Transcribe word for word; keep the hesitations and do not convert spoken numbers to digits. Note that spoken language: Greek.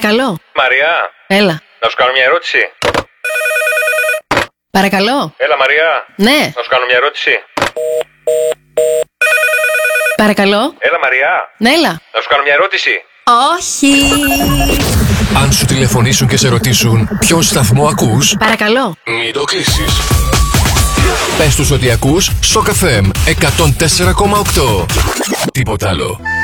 Παρακαλώ. Μαριά. Έλα. Να σου κάνω μια ερώτηση. Παρακαλώ. Έλα, Μαριά. Ναι. Να σου κάνω μια ερώτηση. Παρακαλώ. Έλα, Μαριά. Ναι, έλα. Να σου κάνω μια ερώτηση. Όχι. Αν σου τηλεφωνήσουν και σε ρωτήσουν ποιον σταθμό ακούς, Παρακαλώ. μην το κλείσεις. Πες τους ότι ακούς Σοκ εφ εμ εκατόν τέσσερα κόμμα οκτώ. Τίποτα άλλο.